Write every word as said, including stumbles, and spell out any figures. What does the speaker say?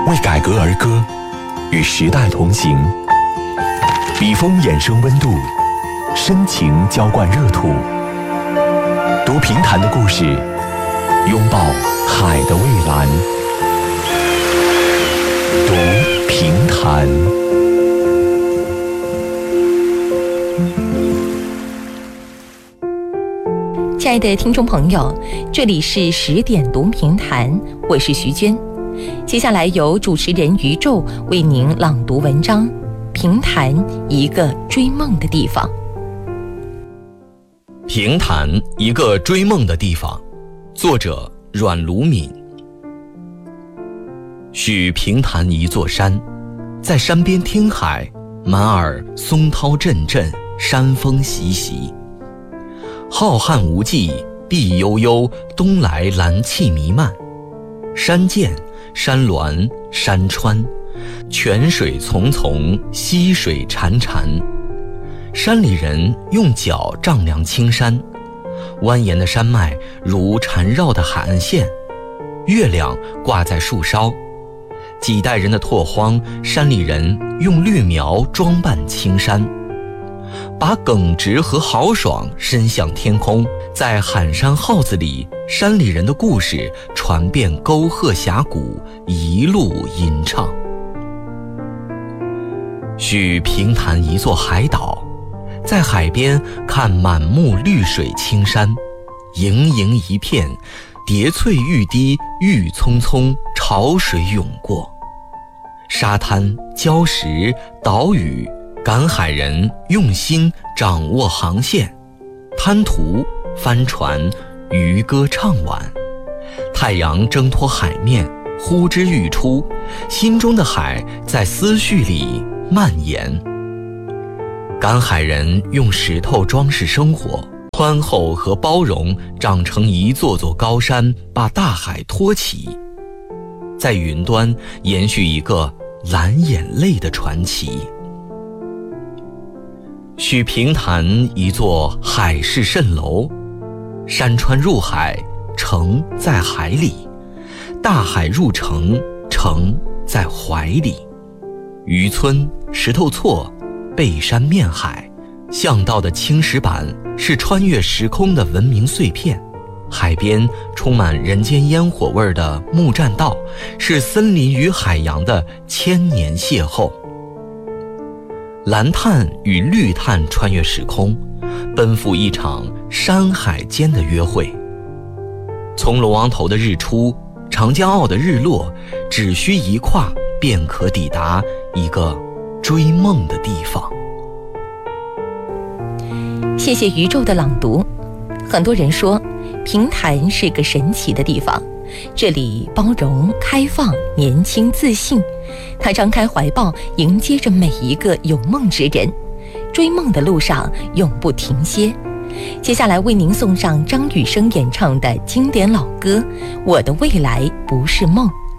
为改革而歌，与时代同行。笔锋衍生温度，深情浇灌热土。读评弹的故事，拥抱海的蔚蓝。读评弹。 亲爱的听众朋友，这里是十点读评弹，我是徐娟。接下来由主持人于宙为您朗读文章《评弹一个追梦的地方》。 评弹一个追梦的地方，作者阮卢敏。许评弹一座山，在山边听海，满耳松涛阵阵，山风习习。浩瀚无际，碧悠悠，东来蓝气弥漫。山涧、山峦、山川，泉水淙淙，溪水潺潺。山里人用脚丈量青山，蜿蜒的山脉如缠绕的海岸线，月亮挂在树梢。几代人的拓荒，山里人用绿苗装扮青山，把耿直和豪爽伸向天空。在喊山号子里，山里人的故事传遍沟壑峡谷，一路吟唱。许评弹一座海岛，在海边看满目绿水青山，盈盈一片，叠翠欲滴，郁葱葱，潮水涌过。沙滩、礁石、岛屿，赶海人用心掌握航线，滩涂、帆船，渔歌唱晚。太阳挣脱海面，呼之欲出，心中的海在思绪里蔓延。赶海人用石头装饰生活，宽厚和包容长成一座座高山，把大海托起，在云端延续一个蓝眼泪的传奇。许评弹一座海市蜃楼，山川入海，城在海里；大海入城，城在怀里。渔村、石头厝、背山面海，巷道的青石板是穿越时空的文明碎片。海边充满人间烟火味的木栈道，是森林与海洋的千年邂逅。蓝碳与绿碳穿越时空，奔赴一场山海间的约会。从龙王头的日出，长江澳的日落，只需一跨便可抵达一个追梦的地方。 谢谢于宙的朗读。很多人说评弹是个神奇的地方，这里包容、开放、年轻、自信。他张开怀抱，迎接着每一个有梦之人，追梦的路上永不停歇。接下来为您送上张雨生演唱的经典老歌《我的未来不是梦》。